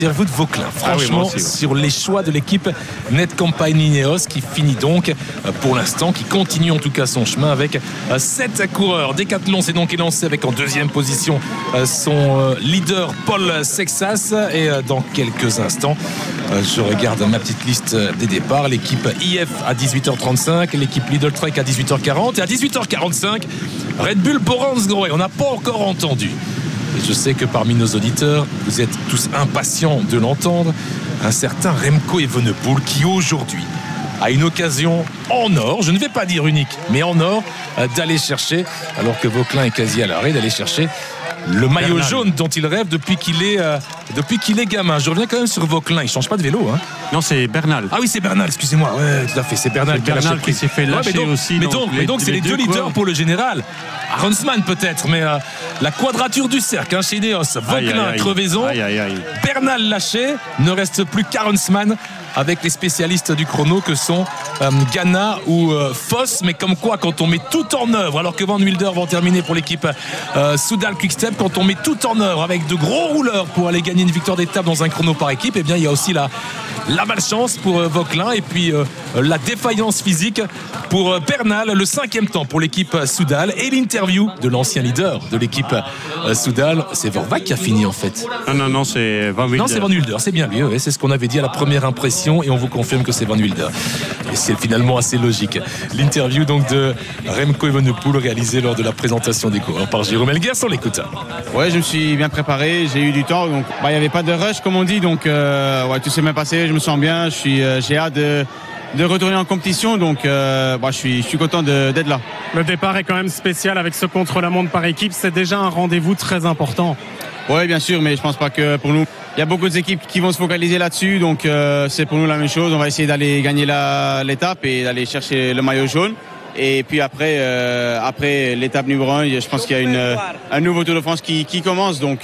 Vous de Vauclin, franchement, aussi, sur les choix de l'équipe Netcampagnie Ineos qui finit donc pour l'instant, qui continue en tout cas son chemin avec 7 coureurs. Decathlon s'est donc élancé avec en deuxième position son leader Paul Sexas, et dans quelques instants je regarde ma petite liste des départs. L'équipe IF à 18h35, l'équipe Lidl Trek à 18h40 et à 18h45 Red Bull Boransgrohe. On n'a pas encore entendu. Et je sais que parmi nos auditeurs, vous êtes tous impatients de l'entendre. Un certain Remco Evenepoel qui aujourd'hui a une occasion en or, je ne vais pas dire unique, mais en or, d'aller chercher, alors que Vauclin est quasi à l'arrêt, d'aller chercher le maillot jaune dont il rêve depuis qu'il est gamin. Je reviens quand même sur Vauclin, il ne change pas de vélo. Hein. Non, c'est Bernal. Ah oui, c'est Bernal, excusez-moi. Ouais, tout à fait, c'est Bernal qui s'est fait lâcher aussi. Mais donc, c'est les deux leaders pour le général. Aronsman peut-être, mais la quadrature du cercle chez Ineos. Vauclin, crevaison. Bernal lâché. Ne reste plus qu'Aronsman avec les spécialistes du chrono que sont Ganna ou Foss. Mais comme quoi, quand on met tout en œuvre, alors que Van Wilder va en terminer pour l'équipe Soudal Quick-Step, quand on met tout en œuvre avec de gros rouleurs pour aller gagner une victoire d'étape dans un chrono par équipe, eh bien il y a aussi la malchance pour Vauclin et puis la défaillance physique pour Bernal. Le 5e temps pour l'équipe Soudal et l'interview de l'ancien leader de l'équipe Soudal. C'est Vorvac qui a fini en fait. Non, c'est Van Wilder. Non, c'est Van Wilder, c'est bien lui, c'est ce qu'on avait dit à la première impression et on vous confirme que c'est Van Wilder. Et c'est finalement assez logique. L'interview donc de Remco Evenepoel réalisée lors de la présentation des coureurs par Jérôme Elguers, on l'écoute. Ouais, je me suis bien préparé, j'ai eu du temps, donc il n'y avait pas de rush comme on dit, donc tout s'est bien passé, je me sens bien, j'ai hâte de retourner en compétition, donc je suis content d'être là. Le départ est quand même spécial avec ce contre-la-montre par équipe, c'est déjà un rendez-vous très important. Oui, bien sûr, mais je pense pas que pour nous, il y a beaucoup d'équipes qui vont se focaliser là-dessus, donc c'est pour nous la même chose, on va essayer d'aller gagner l'étape et d'aller chercher le maillot jaune. Et puis après l'étape numéro 1, je pense qu'il y a un nouveau Tour de France qui commence, donc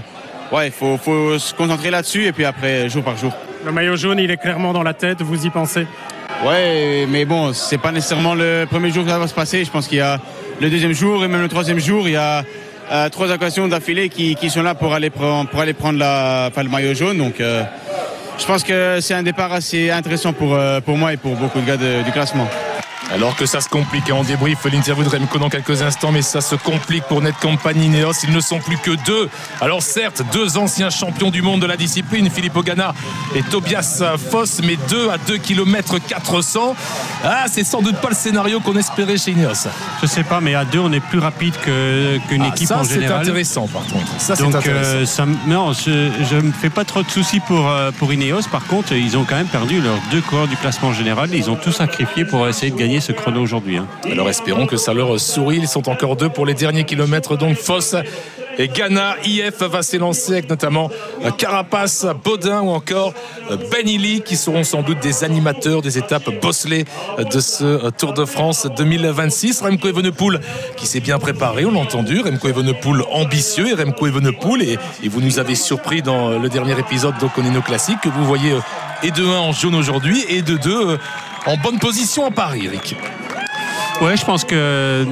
il faut se concentrer là-dessus et puis après jour par jour. Le maillot jaune, il est clairement dans la tête, vous y pensez? Ouais, mais bon, c'est pas nécessairement le premier jour que ça va se passer. Je pense qu'il y a le deuxième jour et même le troisième jour, il y a 3 occasions d'affilée qui sont là pour aller prendre le maillot jaune. Donc je pense que c'est un départ assez intéressant pour moi et pour beaucoup de gars du classement. Alors que ça se complique, on débriefe l'interview de Remco dans quelques instants, mais ça se complique pour Netcampagnie Ineos. Ils ne sont plus que 2. Alors certes, 2 anciens champions du monde de la discipline, Filippo Ganna et Tobias Foss, mais 2 à 2 km 400. C'est sans doute pas le scénario qu'on espérait chez Ineos. Je sais pas, mais à 2 on est plus rapide qu'une équipe en général. C'est intéressant par contre. Ça, donc c'est intéressant. Je me fais pas trop de soucis pour Ineos. Par contre, ils ont quand même perdu leurs 2 coureurs du classement général. Ils ont tout sacrifié pour essayer de gagner ce chrono aujourd'hui. Alors espérons que ça leur sourit. Ils sont encore 2 pour les derniers kilomètres. Donc Foss et Ganna. IF va s'élancer avec notamment Carapace, Baudin ou encore Benili qui seront sans doute des animateurs des étapes bosselées de ce Tour de France 2026. Remco Evenepoel qui s'est bien préparé, on l'a entendu. Remco Evenepoel ambitieux et Remco Evenepoel et vous nous avez surpris dans le dernier épisode d'Okonino Classique que vous voyez et de 1 en jaune aujourd'hui et de 2 en bonne position à Paris, Eric. Ouais, je pense que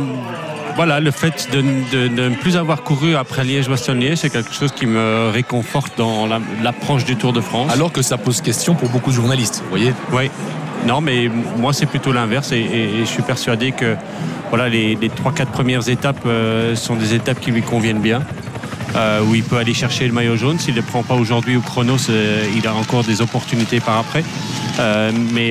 le fait de ne plus avoir couru après Liège-Bastogne-Liège, c'est quelque chose qui me réconforte dans l'approche du Tour de France. Alors que ça pose question pour beaucoup de journalistes, vous voyez. Oui. Non, mais moi, c'est plutôt l'inverse et je suis persuadé que les 3-4 premières étapes sont des étapes qui lui conviennent bien. Où il peut aller chercher le maillot jaune. S'il ne le prend pas aujourd'hui au chrono, il a encore des opportunités par après. Mais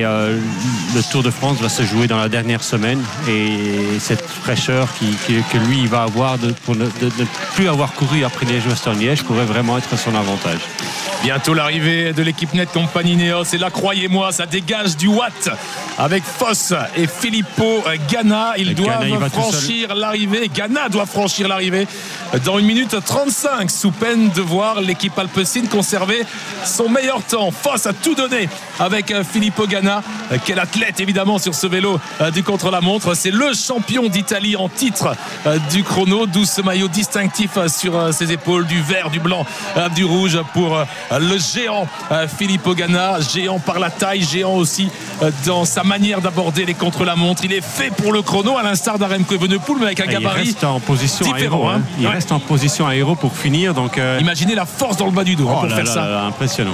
le Tour de France va se jouer dans la dernière semaine et cette fraîcheur que lui il va avoir pour ne plus avoir couru après Liège-Bastogne-Liège pourrait vraiment être son avantage. Bientôt l'arrivée de l'équipe Netcampagnie Ineos et là croyez-moi ça dégage du watt avec Foss et Filippo Ganna. Ils doivent franchir l'arrivée. Ganna doit franchir l'arrivée dans 1 minute 35 sous peine de voir l'équipe Alpecin conserver son meilleur temps. Foss a tout donné avec Filippo Ganna. Quel athlète évidemment sur ce vélo du contre-la-montre. C'est le champion d'Italie en titre du chrono, d'où ce maillot distinctif sur ses épaules, du vert, du blanc, du rouge pour le géant Filippo Ganna, géant par la taille, géant aussi dans sa manière d'aborder les contre-la-montre. Il est fait pour le chrono à l'instar d'un Remco Evenepoel mais avec un gabarit il reste en position différent. aéro, il reste en position aéro pour finir. Donc, Imaginez la force dans le bas du dos pour faire ça. Impressionnant.